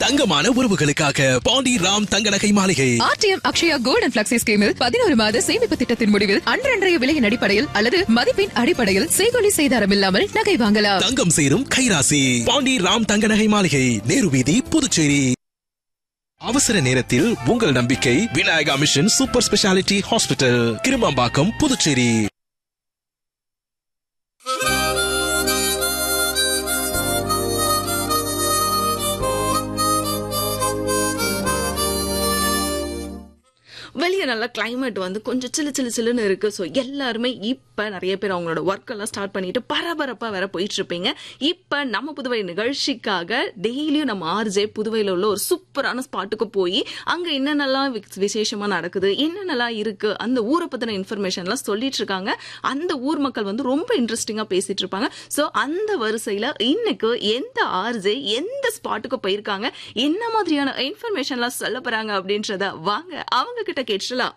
தங்கமான உறவுகளுக்காக பாண்டி ராம் தங்க நகை மாளிகை. RTM Akshaya gold and flexi ஸ்கீமில் 11 மாத சேமிப்பு திட்டத்தின் முடிவில் அன்றன்றைய விலையின் அடிப்படையில் அல்லது மதிப்பின் அடிப்படையில் செய்கூலி சேதாரம் இல்லாமல் நகை வாங்கலாம். தங்கம் சேரும் கைராசி பாண்டி ராம் தங்க நகை மாளிகை, நேரு வீதி, புதுச்சேரி. அவசர நேரத்தில் உங்கள் நம்பிக்கை Vinayaka mission super speciality hospital, Kirumampakkam, Puducherry. வெளியே நல்ல கிளைமேட் வந்து கொஞ்சம் சில்லுன்னு இருக்கு. ஸோ எல்லாருமே இப்போ நிறைய பேர் அவங்களோட ஒர்க் எல்லாம் ஸ்டார்ட் பண்ணிட்டு பரபரப்பாக வேற போயிட்டு இருப்பீங்க. இப்போ நம்ம புதுவை நிகழ்ச்சிக்காக டெய்லியும் நம்ம ஆர்ஜே புதுவையில் உள்ள ஒரு சூப்பரான ஸ்பாட்டுக்கு போய் அங்கே என்னென்னலாம் விசேஷமா நடக்குது, என்னென்னலாம் இருக்கு, அந்த ஊரை பத்தின இன்ஃபர்மேஷன்லாம் சொல்லிட்டு இருக்காங்க. அந்த ஊர் மக்கள் வந்து ரொம்ப இன்ட்ரெஸ்டிங்கா பேசிட்டு இருப்பாங்க. ஸோ அந்த வரிசையில் இன்னைக்கு எந்த ஆர்ஜே எந்த ஸ்பாட்டுக்கு போயிருக்காங்க, என்ன மாதிரியான இன்ஃபர்மேஷன்லாம் சொல்ல போறாங்க அப்படின்றத வாங்க அவங்க கிட்ட கேட்கலாம்.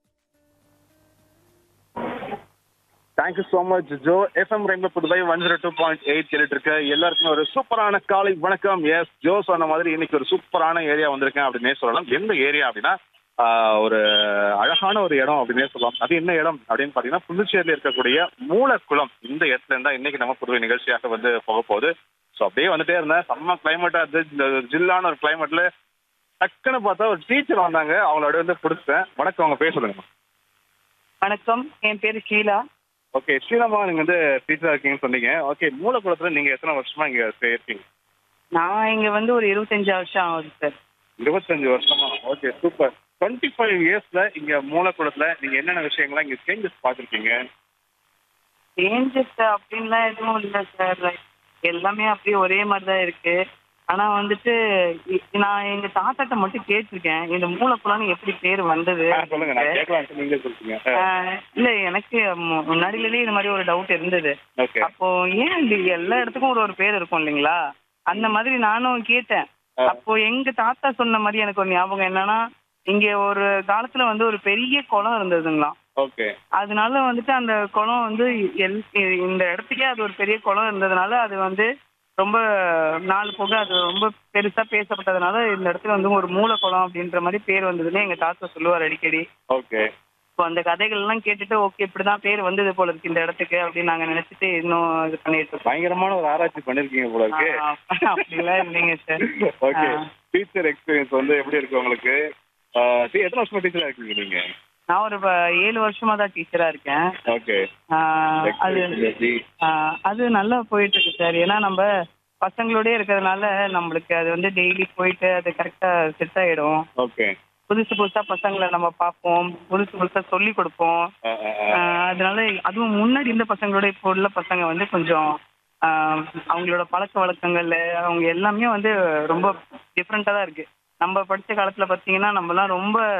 Thank you so much Joe. FM rainbow Puduvai 102.8 கேட்டுட்டு இருக்க எல்லாருக்குமே ஒரு சூப்பரான காலை வணக்கம். எஸ், ஜோ சொன்ன மாதிரி இன்னைக்கு ஒரு சூப்பரான ஏரியா வந்திருக்கேன் அப்படின்னே சொல்லலாம். எந்த ஏரியா அப்படின்னா ஒரு அழகான ஒரு இடம் அப்படின்னே சொல்லலாம். அது என்ன இடம் அப்படின்னு பாத்தீங்கன்னா புதுச்சேரியில இருக்கக்கூடிய மூலக்குளம். இந்த இடத்துல இருந்தா இன்னைக்கு நம்ம புதுவை நிகழ்ச்சியாக வந்து போக போகுது. ஸோ அப்படியே வந்துட்டே இருந்தேன். செம்ம கிளைமேட்டா இருந்துச்சு. இந்த ஜில்லான ஒரு கிளைமேட்ல டக்குன்னு பார்த்தா ஒரு டீச்சர் வந்தாங்க. அவங்களோட வந்து பிடிச்சேன். வணக்கம், அவங்க பேர் சொல்லுங்க. வணக்கம், என் பேரு ஷீலா. ஓகே, ஷீலாமா, நீங்க வந்து டீச்சரா இருக்கீங்கன்னு சொன்னீங்க. ஓகே, மூலக்குளத்துல நீங்க எத்தனை வருஷமா இங்க இருக்கீங்க? நான் இங்க வந்து ஒரு 25 வருஷம் ஆகுது சார். 25 வருஷமா? Okay, super. 25 இயர்ஸ்ல இங்க மூலக்குளத்துல நீங்க என்னென்ன விஷயங்கள்லாம் இங்க சேஞ்சஸ் பார்த்துருக்கீங்க? சேஞ்சஸ் அப்படின்லாம் எதுவும் இல்லை சார். எல்லாமே அப்படியே ஒரே மாதிரி தான் இருக்கு. ஆனா வந்துட்டு நான் எங்க தாத்தாட்ட மட்டும் கேட்டிருக்கேன், இந்த மூலக்குளம்னு எப்படி பேர் வந்தது. சொல்லுங்க, நான் கேட்கலாம், நீங்க சொல்லுங்க. இல்ல, எனக்கு முன்னாடியிலேயே இந்த மாதிரி ஒரு டவுட் இருந்தது. அப்போ ஏன் இப்படி எல்லா இடத்துக்கும் ஒரு ஒரு பேர் இருக்கும் இல்லைங்களா, அந்த மாதிரி நானும் கேட்டேன். அப்போ எங்க தாத்தா சொன்ன மாதிரி எனக்கு ஒரு ஞாபகம் என்னன்னா, இங்க ஒரு காலத்துல வந்து ஒரு பெரிய குளம் இருந்ததுங்களாம். அதனால வந்துட்டு அந்த குளம் வந்து இந்த இடத்துக்கே அது ஒரு பெரிய குளம் இருந்ததுனால அது வந்து ரொம்ப நாள் போக அது ரொம்ப பெருசா பேசப்பட்டதுனால இந்த இடத்துல வந்து ஒரு மூலக்குளம் அப்படின்ற மாதிரி பேர் வந்ததுன்னு எங்க தாத்தா சொல்லுவார் அடிக்கடி. இப்போ அந்த கதைகள் எல்லாம் கேட்டுட்டு ஓகே இப்படிதான் பேர் வந்தது போல இருக்கு இந்த இடத்துக்கு அப்படின்னு நாங்க நினைச்சிட்டு இன்னும் இது பண்ணிட்டு இருக்கோம். பயங்கரமான ஒரு ஆராய்ச்சி பண்ணிருக்கீங்க போல இருக்கு. அப்படிலாம் இல்லைங்க சார். ஓகே, டீச்சர் எக்ஸ்பீரியன்ஸ் வந்து எப்படி இருக்கு உங்களுக்கு? எத்தனை வருஷமா டீச்சரா இருக்கீங்க நீங்க? நான் ஒரு 7 வருஷமா தான் டீச்சரா இருக்கேன். ஓகே, அது நல்லா போயிட்டு இருக்கு சார். ஏன்னா நம்ம பசங்களோடய இருக்கிறதுனால நம்மளுக்கு அது வந்து டெய்லி போயிட்டு அது கரெக்டா செட் ஆயிடும். ஓகே, புதுசா பசங்களை நம்ம பார்ப்போம், புதுசா சொல்லி கொடுப்போம். அதனால அதுவும் முன்னாடி இந்த பசங்களோட இப்போ உள்ள பசங்க வந்து கொஞ்சம் அவங்களோட பழக்க வழக்கங்கள்ல அவங்க எல்லாமே வந்து ரொம்ப டிஃப்ரெண்டா தான் இருக்கு. நம்ம படிச்ச காலத்துல பாத்தீங்கன்னா நம்மலாம் ரொம்ப